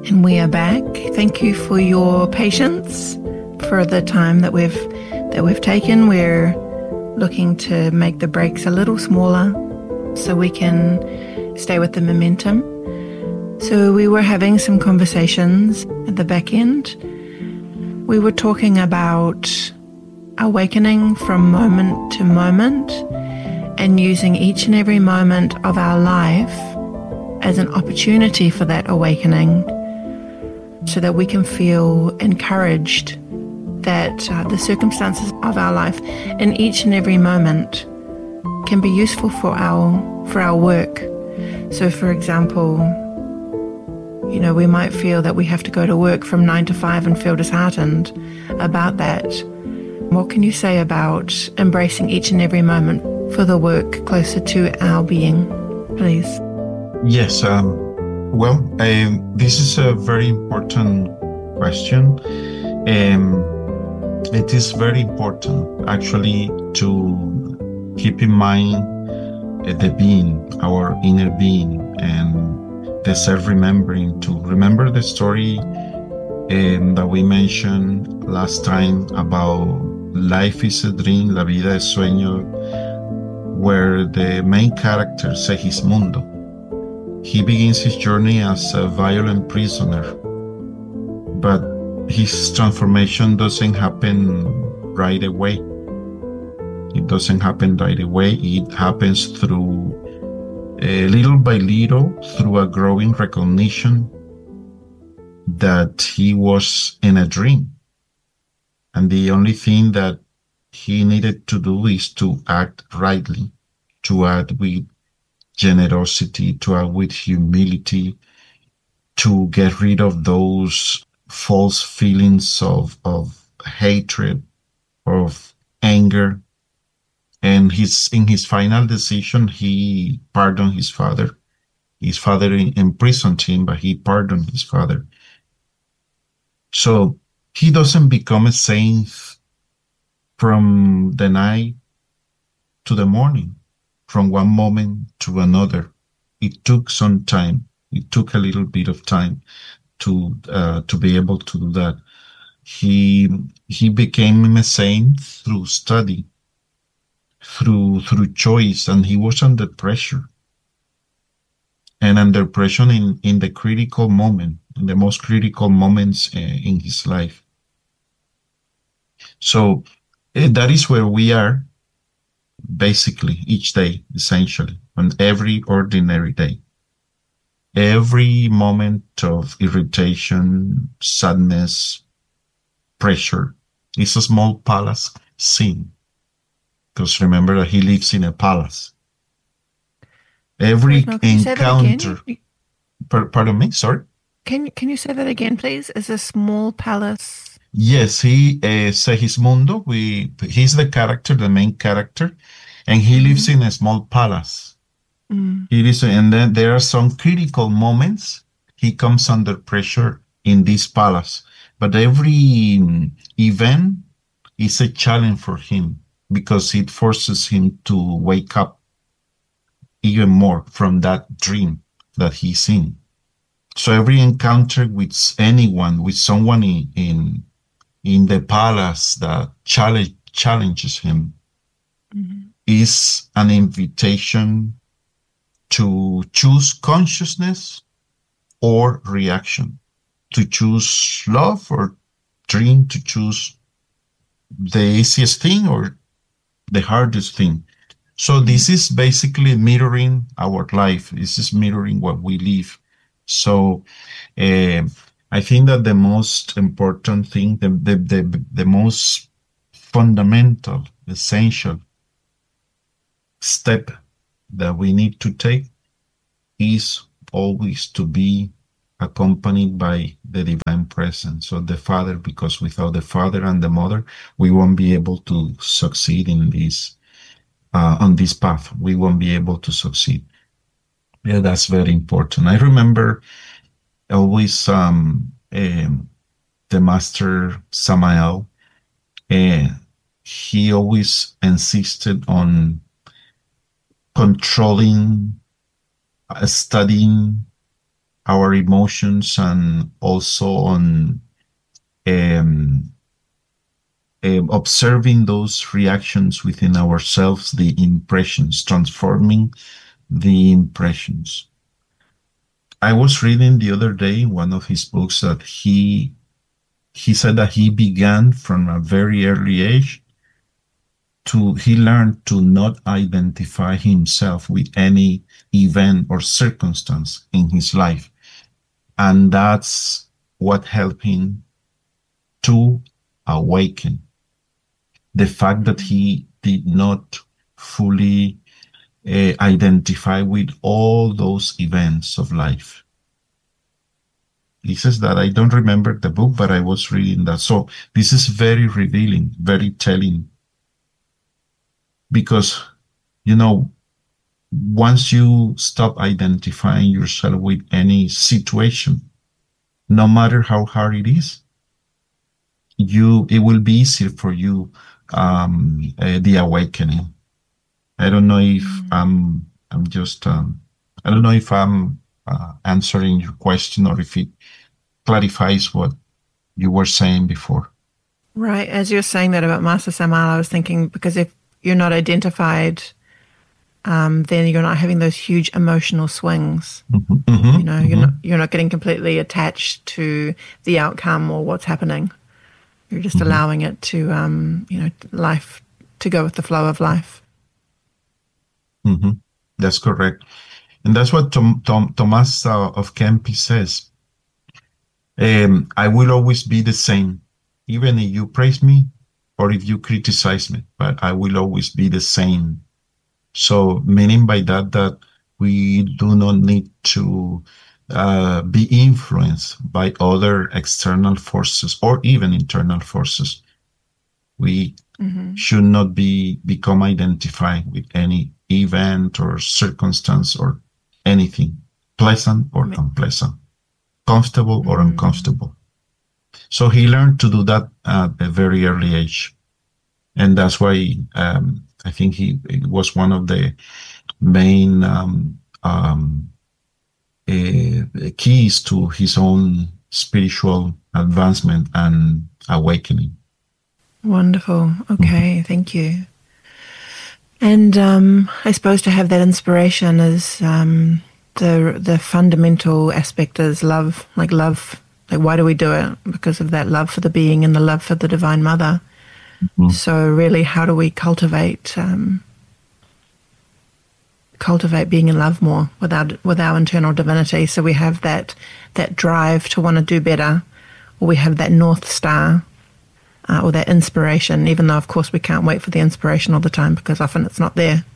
And we are back. Thank you for your patience, for the time that we've taken. We're looking to make the breaks a little smaller so we can stay with the momentum. So we were having some conversations at the back end. We were talking about awakening from moment to moment and using each and every moment of our life as an opportunity for that awakening, so that we can feel encouraged that the circumstances of our life in each and every moment can be useful for our work. So for example, we might feel that we have to go to work from 9 to 5 and feel disheartened about that. What can you say about embracing each and every moment for the work closer to our being, please? Yes, this is a very important question. It is very important, actually, to keep in mind the being, our inner being, and the self-remembering, to remember the story that we mentioned last time about life is a dream, la vida es sueño, where the main character, Segismundo, he begins his journey as a violent prisoner, but his transformation doesn't happen right away. It doesn't happen right away. It happens through little by little, through a growing recognition that he was in a dream. And the only thing that he needed to do is to act rightly, to act with generosity, to act with humility, to get rid of those false feelings of hatred, of anger. And in his final decision, he pardoned his father. His father imprisoned him, but he pardoned his father. So he doesn't become a saint from the night to the morning, from one moment to another. It took some time. It took a little bit of time to be able to do that. He became a saint through study, through choice, and he was under pressure. And under pressure in the critical moment, in the most critical moments in his life. So that is where we are, basically, each day, essentially, on every ordinary day. Every moment of irritation, sadness, pressure is a small palace scene. Because remember that he lives in a palace. Every encounter... Pardon me, sorry? Can you say that again, please? Is a small palace? Yes, Segismundo, he's the character, the main character, and he lives in a small palace. And then there are some critical moments. He comes under pressure in this palace. But every event is a challenge for him because it forces him to wake up even more from that dream that he's in. So every encounter with anyone, with someone in the palace that challenges him, is an invitation to choose consciousness or reaction, to choose love or dream, to choose the easiest thing or the hardest thing. So this is basically mirroring our life. This is mirroring what we live. So I think that the most important thing, the most fundamental, essential step that we need to take is always to be accompanied by the divine presence of the Father, because without the Father and the Mother, we won't be able to succeed in this, on this path. We won't be able to succeed. Yeah, that's very important. I remember always the Master Samael, he always insisted on controlling, studying, our emotions and also on um, observing those reactions within ourselves, the impressions, transforming the impressions. I was reading the other day in one of his books that he said that he began from a very early age he learned to not identify himself with any event or circumstance in his life. And that's what helped him to awaken. The fact that he did not fully identify with all those events of life. He says that I don't remember the book, but I was reading that. So this is very revealing, very telling. Because, once you stop identifying yourself with any situation, no matter how hard it is, it will be easier for you, the awakening. I don't know if I'm just, I don't know if I'm answering your question or if it clarifies what you were saying before. Right. As you're saying that about Master Samal, I was thinking, because if you're not identified, then you're not having those huge emotional swings. Mm-hmm. Mm-hmm. You're not getting completely attached to the outcome or what's happening. You're just allowing it to, life to go with the flow of life. Mm-hmm. That's correct. And that's what Thomas of Kempis says. I will always be the same, even if you praise me or if you criticize me, but I will always be the same. So meaning by that we do not need to be influenced by other external forces or even internal forces. We should not become identified with any event or circumstance or anything, pleasant or unpleasant, comfortable or uncomfortable. So he learned to do that at a very early age. And that's why I think it was one of the main keys to his own spiritual advancement and awakening. Wonderful. Okay, thank you. And I suppose to have that inspiration is the fundamental aspect is love. Like why do we do it? Because of that love for the being and the love for the Divine Mother. Mm-hmm. So really, how do we cultivate being in love more with our internal divinity? So we have that drive to want to do better, or we have that North Star, or that inspiration, even though, of course, we can't wait for the inspiration all the time because often it's not there.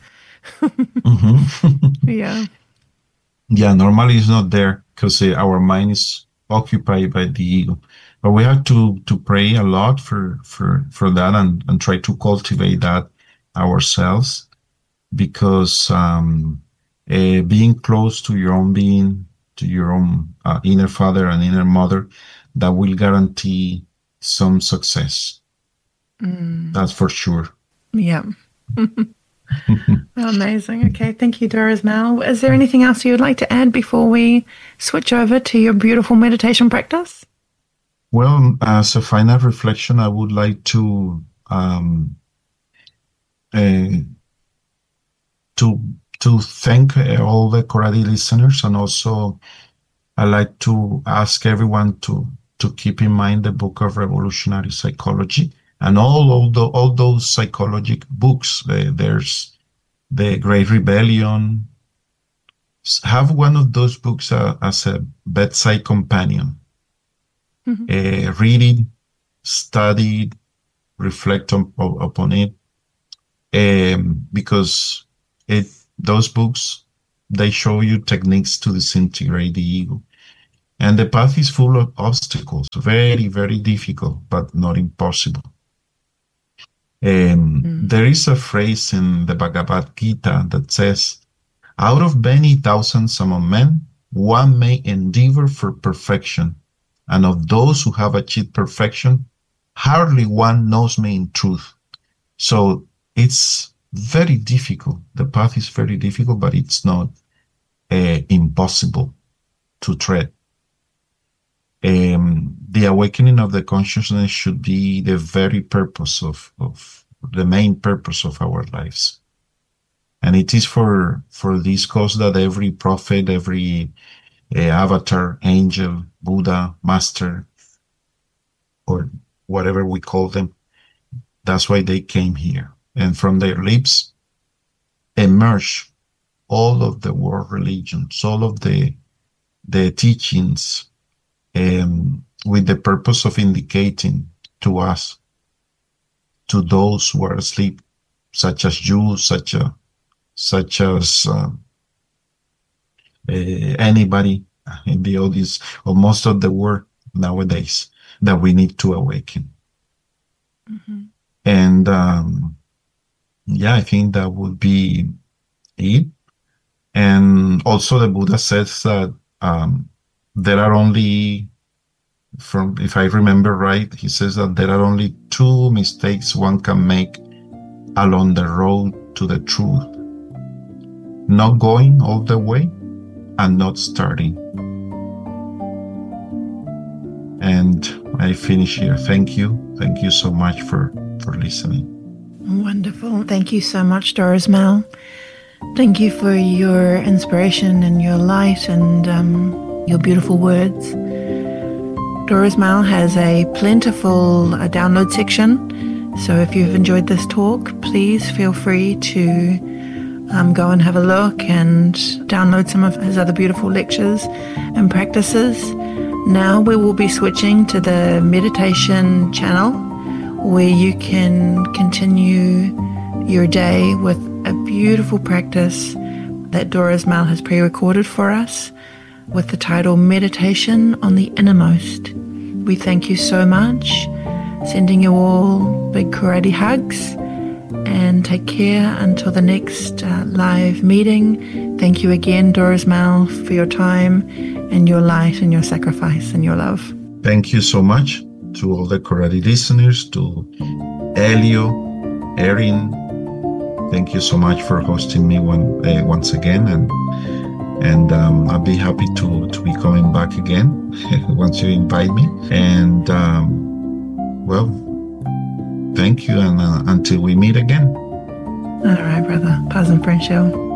Yeah. Yeah, normally it's not there because our mind is occupied by the ego. But we have to pray a lot for that and try to cultivate that ourselves, because being close to your own being, to your own inner father and inner mother, that will guarantee some success. That's for sure. Yeah. Amazing. Okay. Thank you, Doris Mal. Is there anything else you would like to add before we switch over to your beautiful meditation practice? Well, as a final reflection, I would like to thank all the Koradi listeners, and also I like to ask everyone to keep in mind the Book of Revolutionary Psychology and all those psychological books. There's The Great Rebellion. Have one of those books as a bedside companion. Read it, study it, reflect upon it, because those books, they show you techniques to disintegrate the ego. And the path is full of obstacles, very, very difficult, but not impossible. There is a phrase in the Bhagavad Gita that says, out of many thousands among men, one may endeavor for perfection. And of those who have achieved perfection, hardly one knows me in truth. So it's very difficult. The path is very difficult, but it's not impossible. to tread. The awakening of the consciousness should be the very purpose of the main purpose of our lives. And it is for this cause that every prophet, every avatar, angel, Buddha, master, or whatever we call them, that's why they came here. And from their lips emerge all of the world religions, all of the teachings, with the purpose of indicating to us, to those who are asleep, such as you, such as anybody in the audience, or most of the world nowadays, that we need to awaken. Mm-hmm. And I think that would be it. And also the Buddha says that there are only, if I remember right, he says that there are only 2 mistakes one can make along the road to the truth: not going all the way and not starting. And I finish here. Thank you so much for listening. Wonderful. Thank you so much, Doris Mal. Thank you for your inspiration and your light and your beautiful words. Doris Mal has a plentiful download section. So if you've enjoyed this talk, please feel free to go and have a look and download some of his other beautiful lectures and practices. Now we will be switching to the meditation channel, where you can continue your day with a beautiful practice that Doris Mal has pre-recorded for us with the title Meditation on the Innermost. We thank you so much, sending you all big karate hugs, and take care until the next live meeting. Thank you again, Doris Mal, for your time and your light and your sacrifice and your love. Thank you so much to all the karate listeners, to Elio, Erin. Thank you so much for hosting me once again, and I'll be happy to be coming back again once you invite me. And thank you, and until we meet again. All right, brother. Paz and friendship.